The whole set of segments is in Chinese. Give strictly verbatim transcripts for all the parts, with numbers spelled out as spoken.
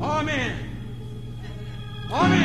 阿们，阿们。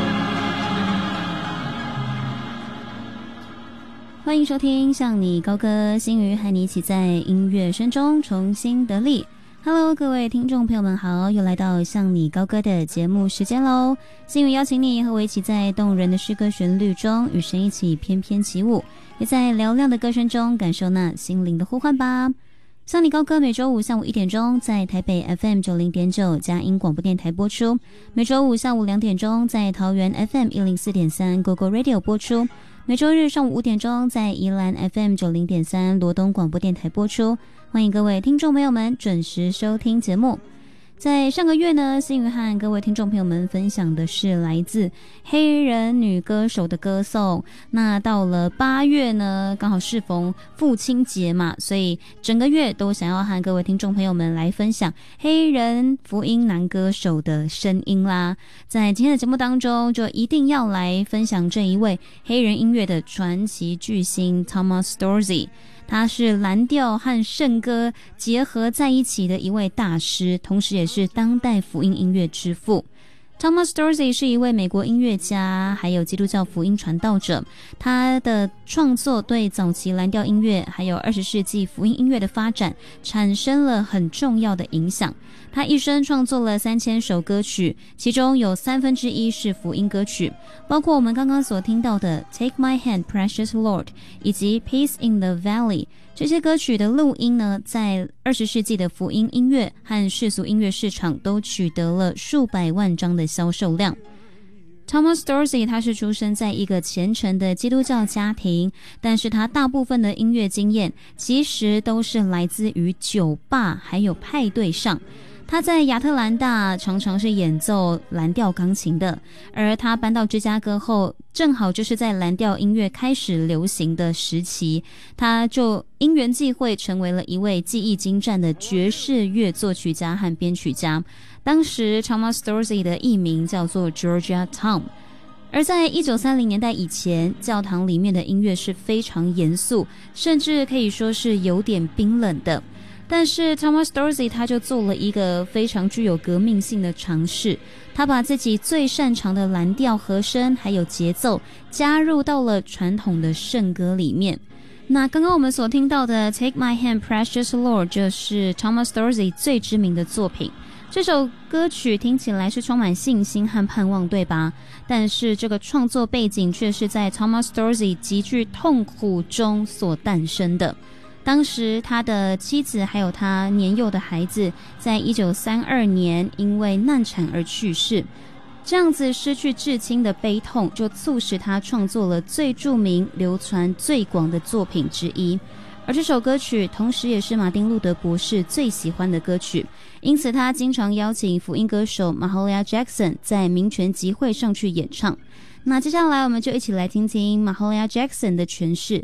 欢迎收听向你高歌，新宇和你一起在音乐声中重新得力。Hello， 各位听众朋友们好，又来到向你高歌的节目时间喽。新宇邀请你和我一起在动人的诗歌旋律中与神一起翩翩起舞，也在嘹亮的歌声中感受那心灵的呼唤吧。向你高歌每周五下午一点钟在台北 F M 九零点九佳音广播电台播出，每周五下午两点钟在桃园 F M 一零四点三 Go Go Radio 播出，每周日上午五点钟在宜兰 F M 九零点三罗东广播电台播出。欢迎各位听众朋友们准时收听节目。在上个月呢，新宇和各位听众朋友们分享的是来自黑人女歌手的歌颂。那到了八月呢，刚好适逢父亲节嘛，所以整个月都想要和各位听众朋友们来分享黑人福音男歌手的声音啦。在今天的节目当中，就一定要来分享这一位黑人音乐的传奇巨星 Thomas Dorsey。他是蓝调和圣歌结合在一起的一位大师，同时也是当代福音音乐之父。Thomas Dorsey 是一位美国音乐家，还有基督教福音传道者。他的创作对早期蓝调音乐还有二十世纪福音音乐的发展产生了很重要的影响。他一生创作了三千首歌曲，其中有三分之一是福音歌曲，包括我们刚刚所听到的 Take My Hand Precious Lord 以及 Peace in the Valley。这些歌曲的录音呢，在二十世纪的福音音乐和世俗音乐市场都取得了数百万张的销售量。Thomas Dorsey 他是出生在一个虔诚的基督教家庭，但是他大部分的音乐经验其实都是来自于酒吧还有派对上。他在亚特兰大常常是演奏蓝调钢琴的，而他搬到芝加哥后，正好就是在蓝调音乐开始流行的时期，他就因缘际会成为了一位技艺精湛的爵士乐作曲家和编曲家。当时 Thomas Dorsey 的艺名叫做 Georgia Tom。而在一九三零年代以前，教堂里面的音乐是非常严肃，甚至可以说是有点冰冷的。但是 Thomas Dorsey 他就做了一个非常具有革命性的尝试，他把自己最擅长的蓝调和声还有节奏加入到了传统的圣歌里面。那刚刚我们所听到的 Take My Hand Precious Lord 就是 Thomas Dorsey 最知名的作品。这首歌曲听起来是充满信心和盼望，对吧？但是这个创作背景却是在 Thomas Dorsey 极具痛苦中所诞生的。当时他的妻子还有他年幼的孩子在一九三二年因为难产而去世，这样子失去至亲的悲痛就促使他创作了最著名流传最广的作品之一。而这首歌曲同时也是马丁路德博士最喜欢的歌曲，因此他经常邀请福音歌手 Mahalia Jackson 在民权集会上去演唱。那接下来我们就一起来听听 Mahalia Jackson 的诠释